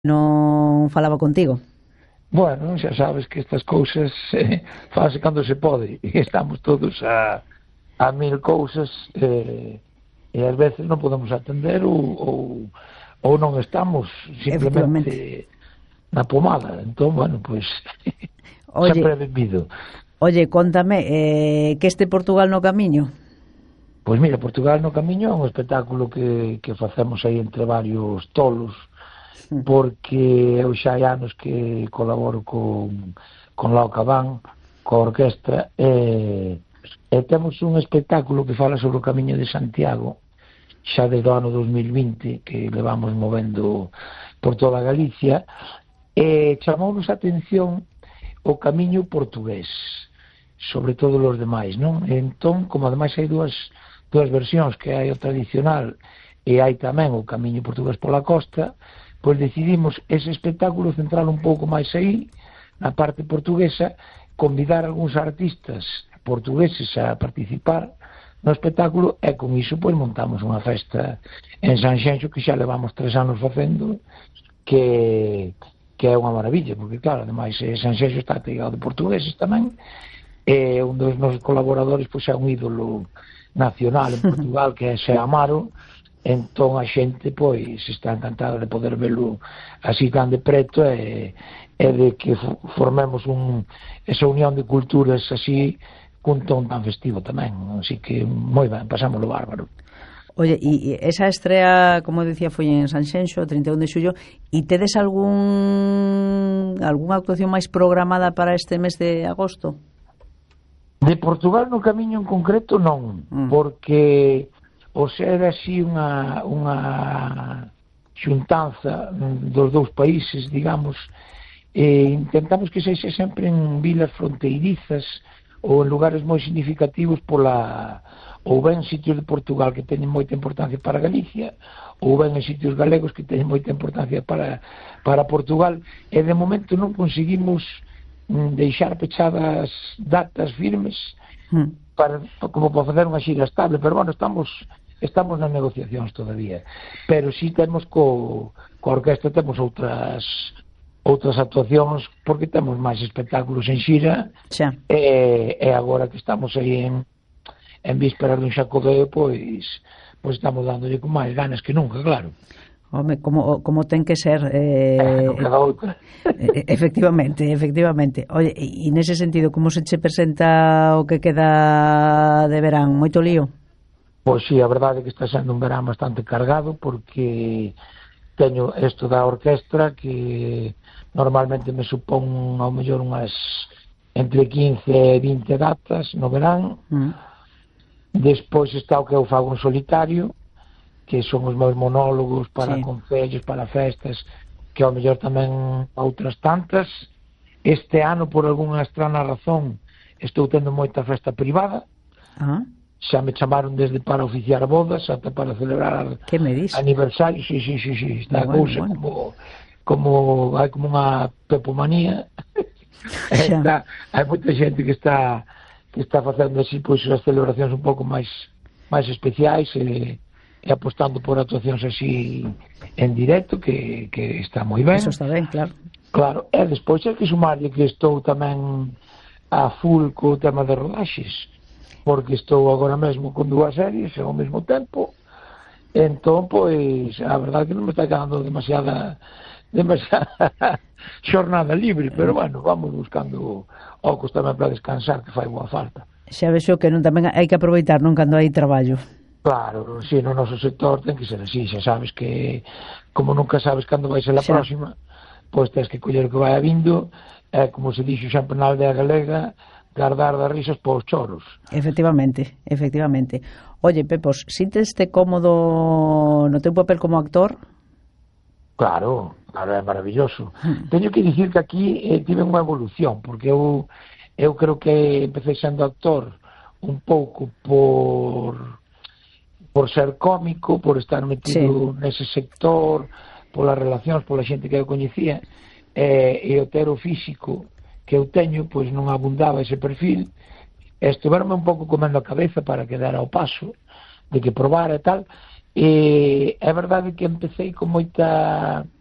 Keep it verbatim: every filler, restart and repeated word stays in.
non falaba contigo. Bueno, xa sabes que estas cousas eh, fanse cando se pode e estamos todos a, a mil cousas eh, e ás veces non podemos atender ou, ou, ou non estamos simplemente na pomada. Entón, bueno, pois pues, sempre é benvido. Oye, contame, eh, que este Portugal no Camiño? Pois mira, Portugal no Camiño é un espectáculo que, que facemos aí entre varios tolos, porque eu xa hai anos que colaboro con, con Lao Cabán, coa orquestra, e, e temos un espectáculo que fala sobre o Camiño de Santiago, xa desde o ano dos mil vinte, que levamos movendo por toda Galicia, e chamounos a atención o Camiño portugués, sobre todo os demais, non? E entón, como ademais hai dúas, dúas versións, que hai o tradicional e hai tamén o Camiño portugués pola costa, pois decidimos ese espectáculo centrar un pouco máis aí, na parte portuguesa, convidar algúns artistas portugueses a participar no espectáculo e con iso pois montamos unha festa en Sanxenxo que xa levamos tres anos facendo, que, que é unha maravilla, porque claro, ademais Sanxenxo está ateigado de portugueses tamén, e un dos nosos colaboradores pois é un ídolo nacional en Portugal que é Xe Amaro. Entón a xente pois está encantada de poder velo así tan de preto e, e de que formemos un, esa unión de culturas así cun ton tan festivo tamén, así que moi ben, pasámoslo bárbaro. Oye, e esa estrea, como decía, foi en Sanxenxo, trinta e un de xullo, e tedes algún algunha actuación máis programada para este mes de agosto? De Portugal no Camiño en concreto non, mm. porque o ser así unha, unha xuntanza dos dous países, digamos, e intentamos que sexa sempre en vilas fronteirizas ou en lugares moi significativos pola, ou ben sitios de Portugal que teñen moita importancia para Galicia, ou ben en sitios galegos que teñen moita importancia para, para Portugal, e de momento non conseguimos deixar pechadas datas firmes mm. para, como para facer unha xira estable, pero bueno, estamos estamos nas negociacións todavía, pero si temos co, co orquestra temos outras outras actuacións, porque temos máis espectáculos en xira e, e agora que estamos aí en en vísperas dun xacodeo, pois pois estamos dándolle con máis ganas que nunca, claro. Home, como, como ten que ser eh, eh, non queda outra. efectivamente, efectivamente. Oye, e nese sentido, como se che presenta o que queda de verán? Moito lío? Pois sí, a verdade é que está sendo un verán bastante cargado, porque teño isto da orquestra que normalmente me supón ao mellor unhas entre quince e vinte datas no verán. Mm. Despois está o que eu fago en solitario, que son os meus monólogos para sí. concellos, para festas, que ao mellor tamén outras tantas. Este ano, por algunha estrana razón, estou tendo moita festa privada. Ah. Xa me chamaron desde para oficiar bodas ata para celebrar aniversarios. Sí, sí, sí, sí. Está bueno, cousa bueno. como como hai como unha pepomanía. está, hai moita xente que está que está facendo así pois as celebracións un pouco máis máis especiais e, e apostando por actuacións así en directo, que, que está moi ben. Eso está ben, claro. Claro, e despois hai que sumarlle que estou tamén a full co tema de rodaxes, porque estou agora mesmo con dúas series ao mesmo tempo, entón, pois, a verdade que non me está quedando demasiada demasiada xornada libre, pero bueno, vamos buscando ocos tamén para descansar, que fai boa falta. Xa vexo que non tamén hai que aproveitar, non, cando hai traballo. Claro, si, no noso sector ten que ser así, xa sabes que, como nunca sabes cando vai ser a xa. próxima, pois tens que coller o que vai vindo, e como se dixo sempre na aldea galega, gardar das risas pos choros. Efectivamente, efectivamente. Oye, Pepos, sinteste cómodo no teu papel como actor? Claro, claro, é maravilloso. Hmm. Teño que dicir que aquí eh, tive unha evolución, porque eu, eu creo que empecé sendo actor un pouco por por ser cómico, por estar metido sí. nese sector, polas relacións, pola xente que eu coñecía, eh, e o ter o físico que eu teño, pois non abundaba ese perfil, e estuverme un pouco comendo a cabeza para que dera o paso de que probara e tal, e é verdade que empecé con moita